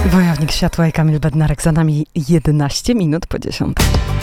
Wojownik Światła i Kamil Bednarek, za nami 11 minut po 10.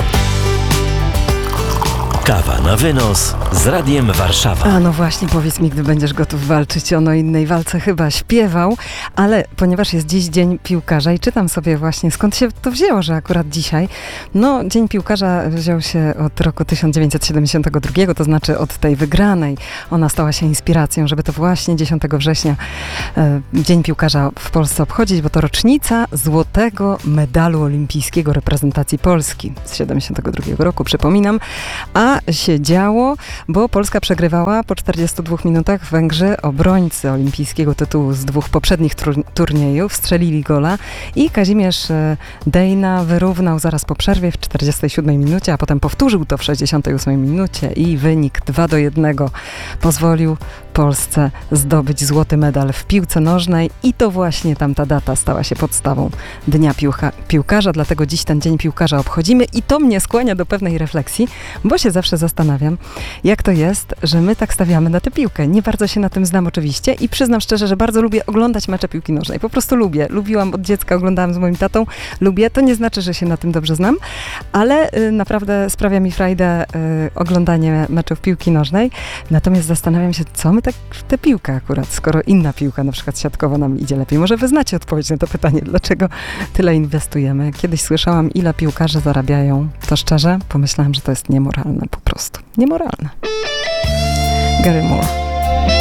Kawa na wynos z Radiem Warszawa. A no właśnie, powiedz mi, gdy będziesz gotów walczyć. On o innej walce chyba śpiewał, ale ponieważ jest dziś Dzień Piłkarza i czytam sobie właśnie, skąd się to wzięło, że akurat dzisiaj. No, Dzień Piłkarza wziął się od roku 1972, to znaczy od tej wygranej. Ona stała się inspiracją, żeby to właśnie 10 września Dzień Piłkarza w Polsce obchodzić, bo to rocznica złotego medalu olimpijskiego reprezentacji Polski z 72 roku, przypominam. A się działo, bo Polska przegrywała po 42 minutach. Węgrzy, obrońcy olimpijskiego tytułu z dwóch poprzednich turniejów, strzelili gola i Kazimierz Dejna wyrównał zaraz po przerwie w 47 minucie, a potem powtórzył to w 68 minucie i wynik 2-1 pozwolił Polsce zdobyć złoty medal w piłce nożnej i to właśnie tamta data stała się podstawą Dnia Piłkarza, dlatego dziś ten Dzień Piłkarza obchodzimy i to mnie skłania do pewnej refleksji, bo się zawsze zastanawiam, jak to jest, że my tak stawiamy na tę piłkę. Nie bardzo się na tym znam oczywiście i przyznam szczerze, że bardzo lubię oglądać mecze piłki nożnej. Po prostu lubię. Lubiłam od dziecka, oglądałam z moim tatą. Lubię. To nie znaczy, że się na tym dobrze znam, ale naprawdę sprawia mi frajdę oglądanie meczów piłki nożnej. Natomiast zastanawiam się, co my tak w tę piłkę akurat, skoro inna piłka, na przykład siatkowa, nam idzie lepiej. Może wy znacie odpowiedź na to pytanie, dlaczego tyle inwestujemy. Kiedyś słyszałam, ile piłkarze zarabiają. To szczerze, pomyślałam, że to jest niemoralne po prostu. Niemoralne. Gary Moore.